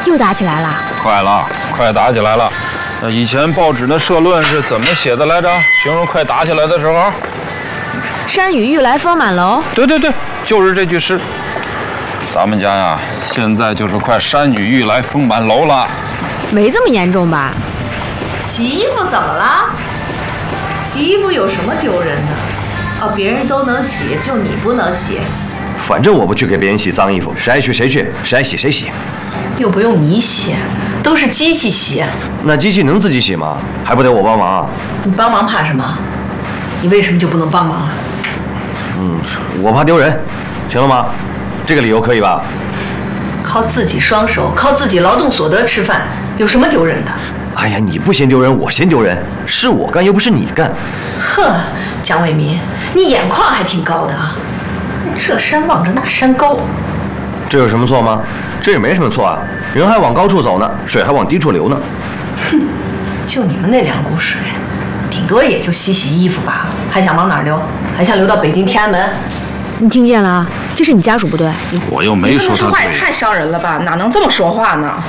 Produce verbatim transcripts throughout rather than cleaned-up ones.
又打起来了？ 快了，快打起来了。那以前报纸的社论是怎么写的来着？形容快打起来的时候。 山雨欲来风满楼。 对对对，就是这句诗。咱们家呀，现在就是快山雨欲来风满楼了。 没这么严重吧？ 洗衣服怎么了？洗衣服有什么丢人的？哦，别人都能洗，就你不能洗。 反正我不去给别人洗脏衣服，谁爱去谁去，谁爱洗谁洗。 又不用你洗，都是机器洗。 那机器能自己洗吗？还不得我帮忙？ 你帮忙怕什么？你为什么就不能帮忙啊？ 嗯，我怕丢人，行了吗？这个理由可以吧？ 靠自己双手，靠自己劳动所得吃饭，有什么丢人的？ 哎呀，你不嫌丢人，我嫌丢人。是我干，又不是你干。 呵，蒋伟民，你眼眶还挺高的啊！这山望着那山高， 这有什么错吗？这也没什么错啊，人还往高处走呢，水还往低处流呢。 哼，就你们那两股水，顶多也就洗洗衣服罢了，还想往哪儿流？还想流到北京天安门？ 你听见了啊？这是你家属不对。 我又没说他。 说话也太伤人了吧？哪能这么说话呢？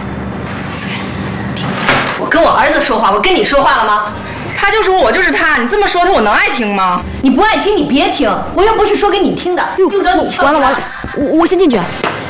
我跟我儿子说话，我跟你说话了吗？ 他就说我就是他，你这么说他，我能爱听吗？ 你不爱听，你别听，我又不是说给你听的，用不着你跳。 完了完了，我我先进去。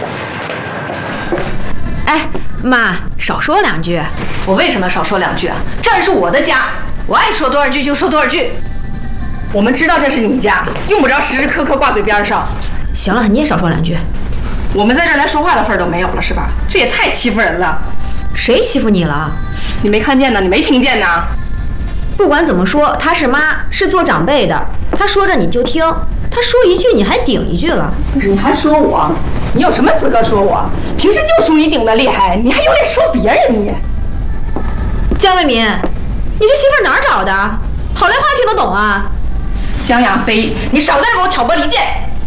哎，妈，少说两句。 我为什么少说两句啊？这儿是我的家，我爱说多少句就说多少句。 我们知道这是你家，用不着时时刻刻挂嘴边上。 行了，你也少说两句。 我们在这儿连说话的份儿都没有了，是吧？这也太欺负人了。 谁欺负你了？ 你没看见呢？你没听见呢？ 不管怎么说，她是妈，是做长辈的，她说着你就听，她说一句你还顶一句了。 你还说我？你有什么资格说我？平时就属你顶得厉害，你还有脸说别人你？ 江为民，你这媳妇哪儿找的？好赖话听得懂啊？ 江亚飞，你少在这给我挑拨离间！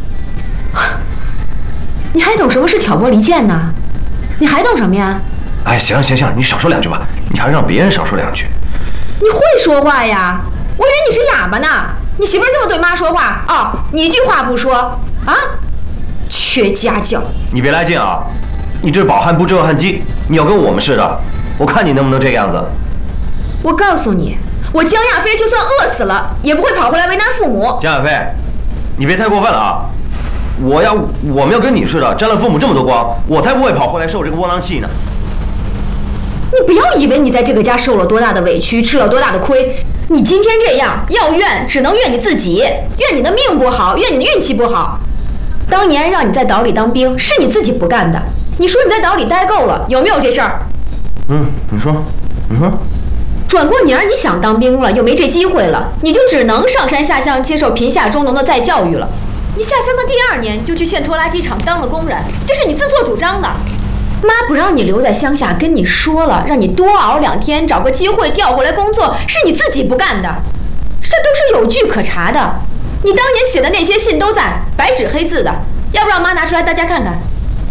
你还懂什么是挑拨离间呢？你还懂什么呀？ 哎，行了行了行了，你少说两句吧，你还让别人少说两句。 你会说话呀？我以为你是哑巴呢。你媳妇这么对妈说话哦，你一句话不说啊？缺家教！ 你别来劲啊！你这是饱汉不知饿汉饥，你要跟我们似的，我看你能不能这个样子。 我告诉你，我江亚飞就算饿死了，也不会跑回来为难父母。 江亚飞，你别太过分了啊！我要我们要跟你似的，沾了父母这么多光，我才不会跑回来受这个窝囊气呢。 你不要以为你在这个家受了多大的委屈，吃了多大的亏，你今天这样要怨，只能怨你自己，怨你的命不好，怨你的运气不好。当年让你在岛里当兵，是你自己不干的。你说你在岛里待够了，有没有这事儿？ 嗯，你说，你说。 转过年儿你想当兵了，又没这机会了，你就只能上山下乡接受贫下中农的再教育了。你下乡的第二年就去现拖拉机厂当了工人，这是你自作主张的。妈不让你留在乡下，跟你说了，让你多熬两天，找个机会调回来工作，是你自己不干的，这都是有据可查的。你当年写的那些信都在，白纸黑字的，要不让妈拿出来大家看看。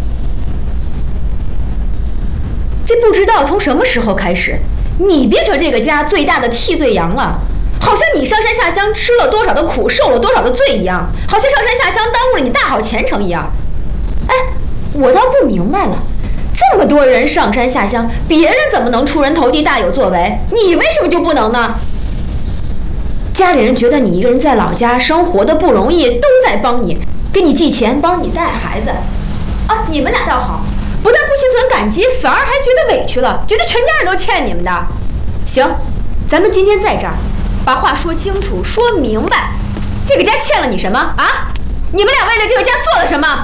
这不知道从什么时候开始，你变成这个家最大的替罪羊了，好像你上山下乡吃了多少的苦，受了多少的罪一样，好像上山下乡耽误了你大好前程一样。哎，我倒不明白了。这么多人上山下乡，别人怎么能出人头地、大有作为？你为什么就不能呢？家里人觉得你一个人在老家生活的不容易，都在帮你，给你寄钱，帮你带孩子。啊，你们俩倒好，不但不心存感激，反而还觉得委屈了，觉得全家人都欠你们的。行，咱们今天在这儿，把话说清楚，说明白。这个家欠了你什么啊？你们俩为了这个家做了什么？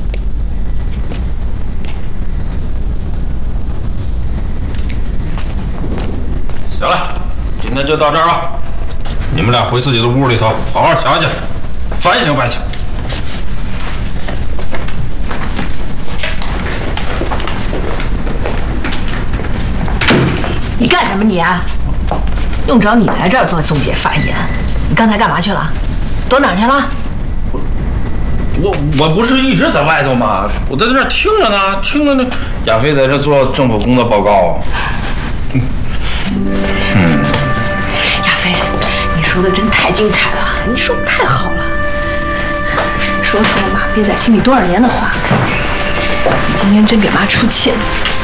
行了，今天就到这儿了。你们俩回自己的屋里头，好好想想，反省反省。 你干什么你啊？用着你来这儿做中介发言？你刚才干嘛去了？躲哪儿去了？ 我我不是一直在外头吗？我在那儿听着呢，听着那亚飞在这做政府工作报告。嗯。嗯， 亚飞，你说的真太精彩了，你说的太好了，说出了妈憋在心里多少年的话，你今天真给妈出气了。